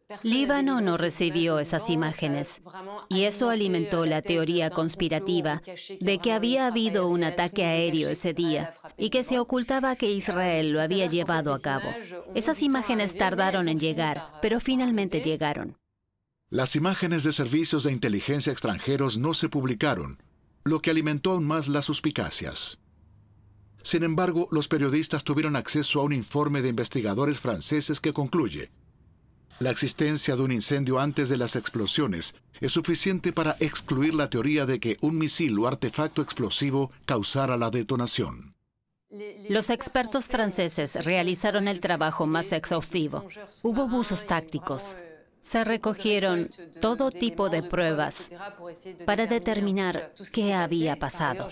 Líbano no recibió esas imágenes, y eso alimentó la teoría conspirativa de que había habido un ataque aéreo ese día y que se ocultaba que Israel lo había llevado a cabo. Esas imágenes tardaron en llegar, pero finalmente llegaron. Las imágenes de servicios de inteligencia extranjeros no se publicaron, lo que alimentó aún más las suspicacias. Sin embargo, los periodistas tuvieron acceso a un informe de investigadores franceses que concluye: la existencia de un incendio antes de las explosiones es suficiente para excluir la teoría de que un misil o artefacto explosivo causara la detonación. Los expertos franceses realizaron el trabajo más exhaustivo. Hubo buzos tácticos. Se recogieron todo tipo de pruebas para determinar qué había pasado.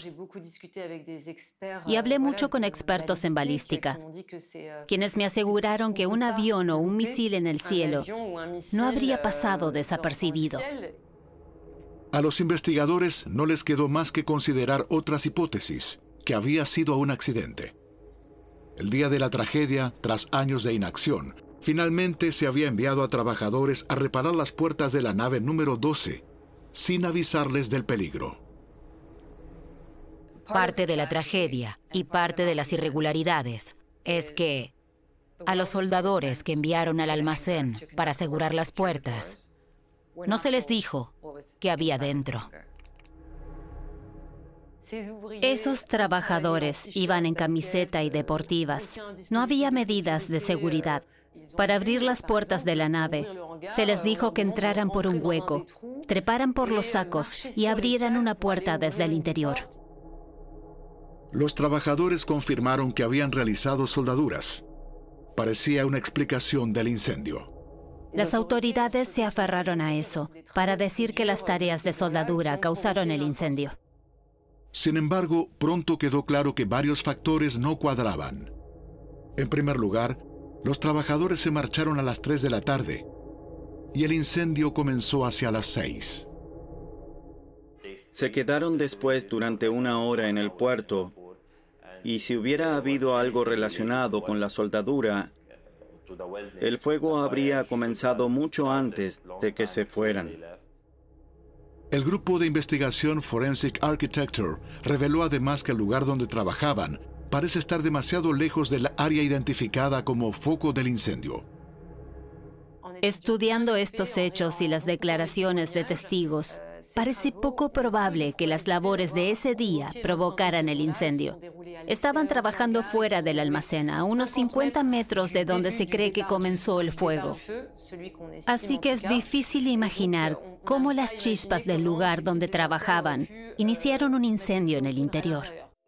Y hablé mucho con expertos en balística, quienes me aseguraron que un avión o un misil en el cielo no habría pasado desapercibido. A los investigadores no les quedó más que considerar otras hipótesis, que había sido un accidente. El día de la tragedia, tras años de inacción, finalmente se había enviado a trabajadores a reparar las puertas de la nave número 12, sin avisarles del peligro. Parte de la tragedia y parte de las irregularidades es que a los soldadores que enviaron al almacén para asegurar las puertas, no se les dijo qué había dentro. Esos trabajadores iban en camiseta y deportivas. No había medidas de seguridad. Para abrir las puertas de la nave, se les dijo que entraran por un hueco, treparan por los sacos y abrieran una puerta desde el interior. Los trabajadores confirmaron que habían realizado soldaduras. Parecía una explicación del incendio. Las autoridades se aferraron a eso para decir que las tareas de soldadura causaron el incendio. Sin embargo, pronto quedó claro que varios factores no cuadraban. En primer lugar, los trabajadores se marcharon a las 3 de la tarde y el incendio comenzó hacia las 6. Se quedaron después durante una hora en el puerto y si hubiera habido algo relacionado con la soldadura, el fuego habría comenzado mucho antes de que se fueran. El grupo de investigación Forensic Architecture reveló además que el lugar donde trabajaban parece estar demasiado lejos del área identificada como foco del incendio. Estudiando estos hechos y las declaraciones de testigos, parece poco probable que las labores de ese día provocaran el incendio. Estaban trabajando fuera del almacén, a unos 50 metros de donde se cree que comenzó el fuego. Así que es difícil imaginar cómo las chispas del lugar donde trabajaban iniciaron un incendio en el interior.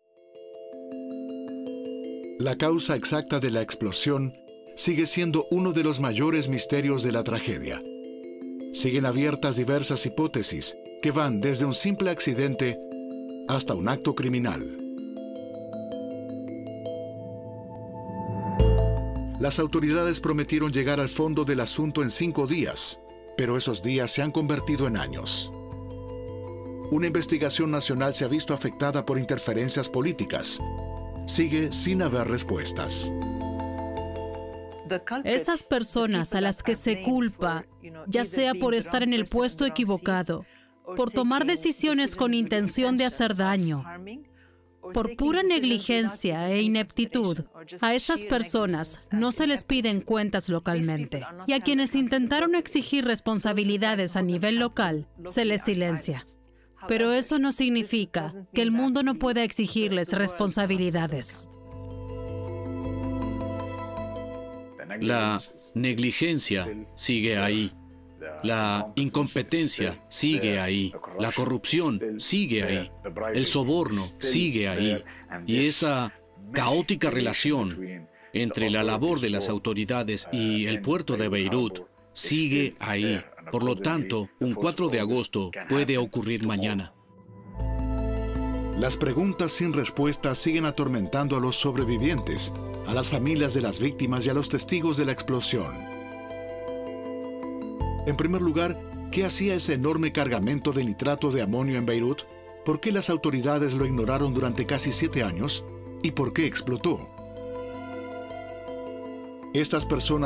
La causa exacta de la explosión sigue siendo uno de los mayores misterios de la tragedia. Siguen abiertas diversas hipótesis que van desde un simple accidente hasta un acto criminal. Las autoridades prometieron llegar al fondo del asunto en 5 días, pero esos días se han convertido en años. Una investigación nacional se ha visto afectada por interferencias políticas. Sigue sin haber respuestas. Esas personas a las que se culpa, ya sea por estar en el puesto equivocado, por tomar decisiones con intención de hacer daño, por pura negligencia e ineptitud, a esas personas no se les piden cuentas localmente. Y a quienes intentaron exigir responsabilidades a nivel local, se les silencia. Pero eso no significa que el mundo no pueda exigirles responsabilidades. La negligencia sigue ahí. La incompetencia sigue ahí. La corrupción sigue ahí. El soborno sigue ahí. Y esa caótica relación entre la labor de las autoridades y el puerto de Beirut sigue ahí. Por lo tanto, un 4 de agosto puede ocurrir mañana. Las preguntas sin respuesta siguen atormentando a los sobrevivientes, a las familias de las víctimas y a los testigos de la explosión. En primer lugar, ¿qué hacía ese enorme cargamento de nitrato de amonio en Beirut? ¿Por qué las autoridades lo ignoraron durante casi 7 años? ¿Y por qué explotó? Estas personas